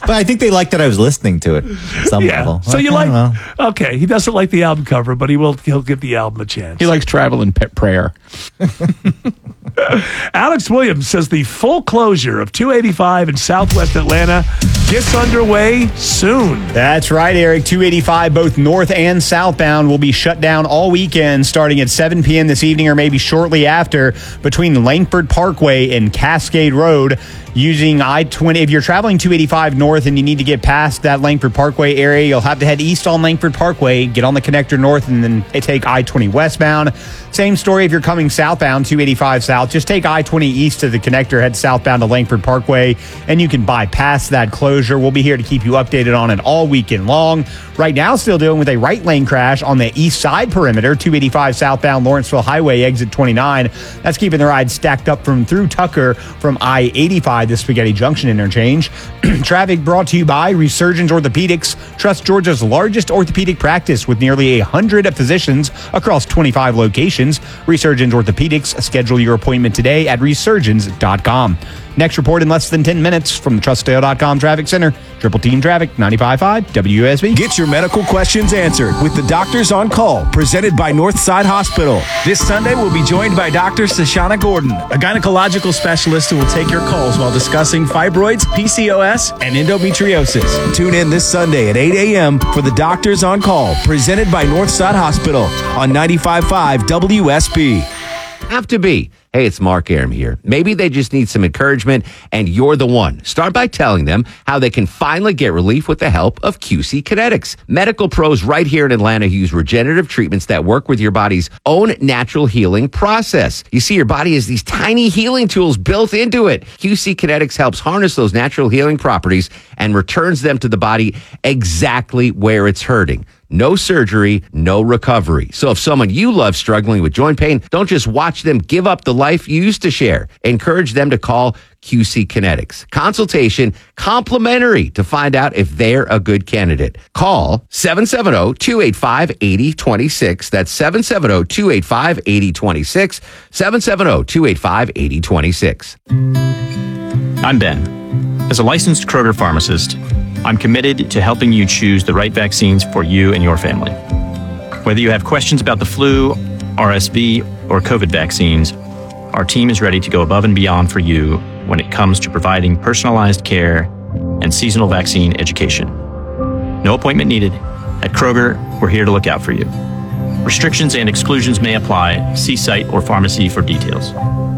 But I think they liked that I was listening to it at some level. So you like, okay, he doesn't like the album cover, but he'll give the album a chance. He likes Travel and Prayer. Alex Williams says the full closure of 285 in Southwest Atlanta gets underway soon. That's right, Eric. 285, both north and southbound, will be shut down all weekend starting at 7 p.m. this evening or maybe shortly after between Langford Parkway and Cascade Road. Using I-20, if you're traveling 285 north and you need to get past that Langford Parkway area, you'll have to head east on Langford Parkway, get on the connector north, and then take I-20 westbound. Same story if you're coming southbound, 285 south. Just take I-20 east to the connector, head southbound to Langford Parkway, and you can bypass that closure. We'll be here to keep you updated on it all weekend long. Right now, still dealing with a right lane crash on the east side perimeter, 285 southbound Lawrenceville Highway, exit 29. That's keeping the ride stacked up through Tucker from I-85, the Spaghetti Junction interchange. Traffic brought to you by Resurgence Orthopedics. Trust Georgia's largest orthopedic practice with nearly 100 physicians across 25 locations. Resurgence Orthopedics. Schedule your appointment today at resurgence.com. Next report in less than 10 minutes from the TrustAil.com Traffic Center. Triple Team Traffic, 95.5 WSB. Get your medical questions answered with the Doctors on Call, presented by Northside Hospital. This Sunday, we'll be joined by Dr. Sashana Gordon, a gynecological specialist who will take your calls while discussing fibroids, PCOS, and endometriosis. Tune in this Sunday at 8 a.m. for the Doctors on Call, presented by Northside Hospital on 95.5 WSB. Have to be. Hey, it's Mark Aram here. Maybe they just need some encouragement, and you're the one. Start by telling them how they can finally get relief with the help of QC Kinetics. Medical pros right here in Atlanta who use regenerative treatments that work with your body's own natural healing process. You see, your body has these tiny healing tools built into it. QC Kinetics helps harness those natural healing properties and returns them to the body exactly where it's hurting. No surgery, no recovery. So if someone you love struggling with joint pain, don't just watch them give up the life you used to share. Encourage them to call QC Kinetics. Consultation complimentary to find out if they're a good candidate. Call 770-285-8026. That's 770-285-8026. 770-285-8026. I'm Ben. As a licensed Kroger pharmacist, I'm committed to helping you choose the right vaccines for you and your family. Whether you have questions about the flu, RSV, or COVID vaccines, our team is ready to go above and beyond for you when it comes to providing personalized care and seasonal vaccine education. No appointment needed. At Kroger, we're here to look out for you. Restrictions and exclusions may apply. See site or pharmacy for details.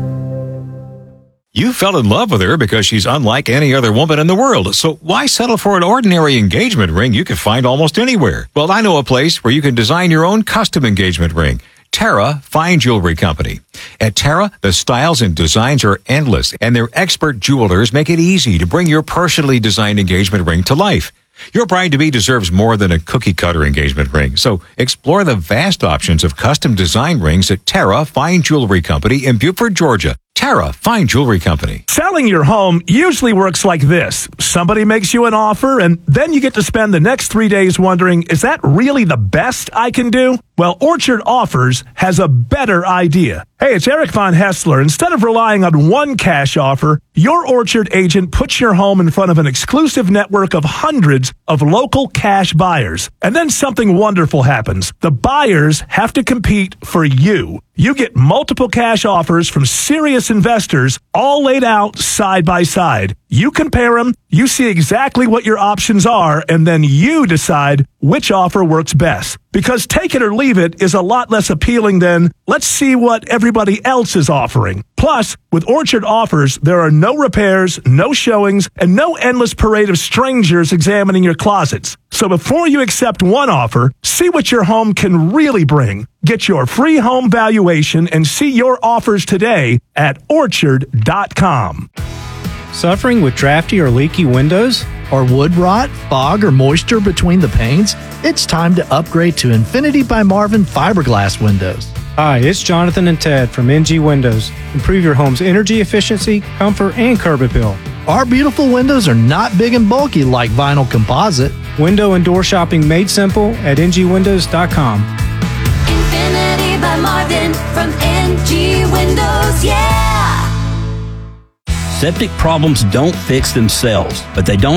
You fell in love with her because she's unlike any other woman in the world. So why settle for an ordinary engagement ring you can find almost anywhere? Well, I know a place where you can design your own custom engagement ring. Terra Fine Jewelry Company. At Terra, the styles and designs are endless, and their expert jewelers make it easy to bring your personally designed engagement ring to life. Your bride-to-be deserves more than a cookie-cutter engagement ring, so explore the vast options of custom design rings at Terra Fine Jewelry Company in Beaufort, Georgia. Terra Fine Jewelry Company. Selling your home usually works like this. Somebody makes you an offer, and then you get to spend the next 3 days wondering, is that really the best I can do? Well, Orchard Offers has a better idea. Hey, it's Eric Von Hessler. Instead of relying on one cash offer, your Orchard agent puts your home in front of an exclusive network of hundreds of local cash buyers. And then something wonderful happens. The buyers have to compete for you. You get multiple cash offers from serious investors, all laid out side by side. You compare them, you see exactly what your options are, and then you decide which offer works best. Because take it or leave it is a lot less appealing than, let's see what everybody else is offering. Plus, with Orchard Offers, there are no repairs, no showings, and no endless parade of strangers examining your closets. So before you accept one offer, see what your home can really bring. Get your free home valuation and see your offers today at Orchard.com. Suffering with drafty or leaky windows? Or wood rot, fog, or moisture between the panes? It's time to upgrade to Infinity by Marvin fiberglass windows. Hi, it's Jonathan and Ted from NG Windows. Improve your home's energy efficiency, comfort, and curb appeal. Our beautiful windows are not big and bulky like vinyl composite. Window and door shopping made simple at ngwindows.com. Infinity by Marvin from NG Windows, yeah! Septic problems don't fix themselves, but they don't